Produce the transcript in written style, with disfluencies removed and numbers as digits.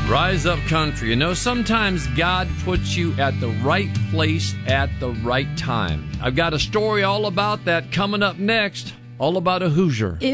Rise Up Country. You know, sometimes God puts you at the right place at the right time. I've got a story all about that coming up next, all about a Hoosier.